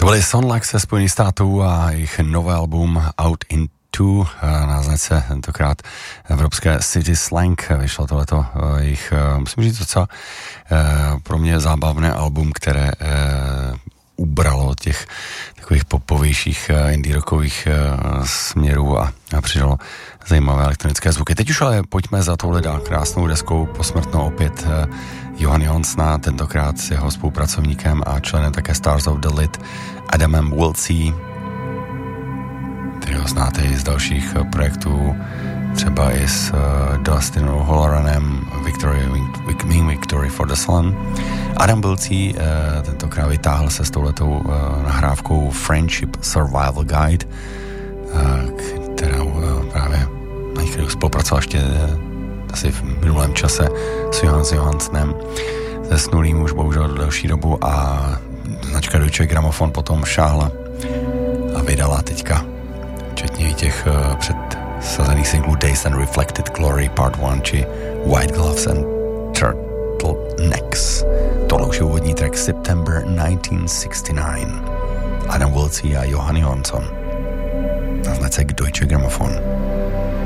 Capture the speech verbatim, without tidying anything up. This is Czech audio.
To byly Sonlax ze Spojených států a jejich nové album Out in Two, na značce tentokrát evropské City Slang. Vyšlo tohleto jejich, musím říct, docela pro mě zábavné album, které ubralo těch takových popovějších indie rockových směrů a, a přidalo zajímavé elektronické zvuky. Teď už ale pojďme za touhle dál krásnou deskou posmrtnou opět Johan Johnsona, tentokrát s jeho spolupracovníkem a členem také Stars of the Lid Adamem Wiltsey, kterého znáte i z dalších projektů, třeba i s uh, Dustin Holleranem Victory, Wing Victory for the Sun. Adam Wiltsey uh, tentokrát vytáhl se s touhletou uh, nahrávkou Friendship Survival Guide, uh, kterou uh, právě na kterou spolupracoval ještě uh, asi v minulém čase s Johansem Johanssonem, zesnulým už bohužel do další dobu, a značka Deutsche Grammophon potom šáhla a vydala teďka včetně i těch uh, předsazených singlů Days and Reflected Glory Part one či White Gloves and Turtlenecks. Tohle už je úvodní track September nineteen sixty-nine. Adam Wiltsey a Johan Jonsson na značce Deutsche Grammophon.